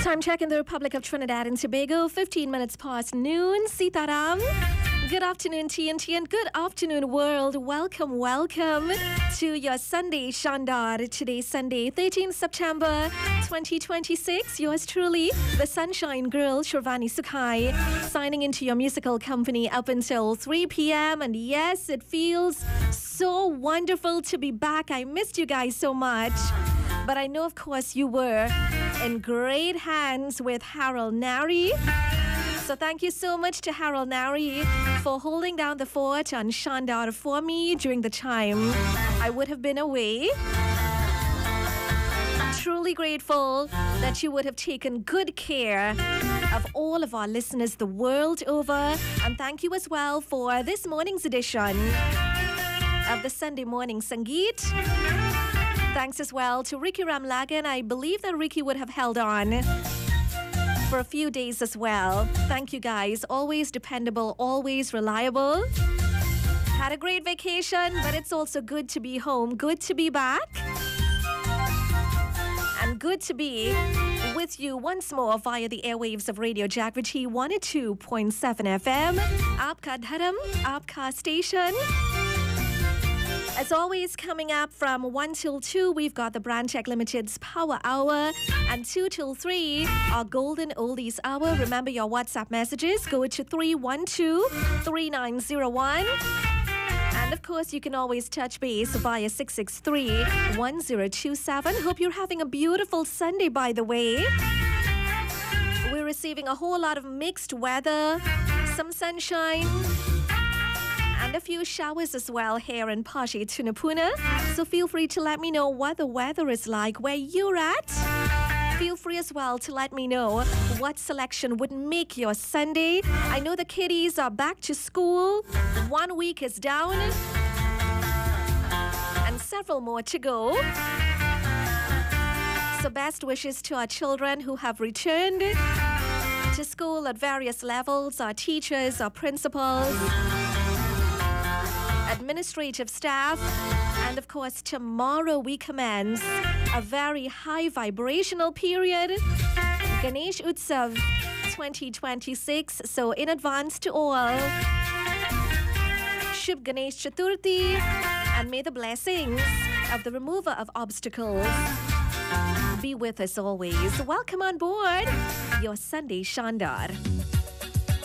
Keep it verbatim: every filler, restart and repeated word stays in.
Time check in the Republic of Trinidad and Tobago, fifteen minutes past noon. Sitaram. Good afternoon, T N T, and good afternoon, world. Welcome, welcome to your Sunday Shandar. Today's Sunday, thirteenth September twenty twenty-six. Yours truly, the Sunshine Girl, Shravani Sukhai, signing into your musical company up until three p.m. And yes, it feels so wonderful to be back. I missed you guys so much. But I know, of course, you were in great hands with Harold Nari. So thank you so much to Harold Nari for holding down the fort on Shandar for me during the time I would have been away. Truly grateful that you would have taken good care of all of our listeners the world over. And thank you as well for this morning's edition of the Sunday Morning Sangeet. Thanks as well to Ricky Ramlagan. I believe that Ricky would have held on for a few days as well. Thank you guys. Always dependable, always reliable. Had a great vacation, but it's also good to be home, good to be back, and good to be with you once more via the airwaves of Radio Jagriti one oh two point seven F M. Aapka Dharam, Aapka Station. As always, coming up from one till two, we've got the Brand Tech Limited's Power Hour, and two till three, our Golden Oldies Hour. Remember your WhatsApp messages. Go to three one two, three nine zero one. And of course, you can always touch base via six six three, one zero two seven. Hope you're having a beautiful Sunday, by the way. We're receiving a whole lot of mixed weather, some sunshine, and a few showers as well here in Pashi Tunapuna. So feel free to let me know what the weather is like where you're at. Feel free as well to let me know what selection would make your Sunday. I know the kiddies are back to school. One week is down and several more to go. So best wishes to our children who have returned to school at various levels, our teachers, our principals, administrative staff, and of course tomorrow we commence a very high vibrational period, Ganesh Utsav twenty twenty-six. So in advance to all, Shubh Ganesh Chaturthi, and may the blessings of the remover of obstacles be with us always. Welcome on board your Sunday Shandar.